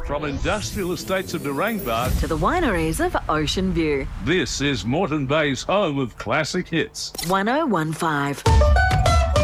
From industrial estates of Narangba to the wineries of Ocean View. this is Moreton Bay's home of classic hits. 1015.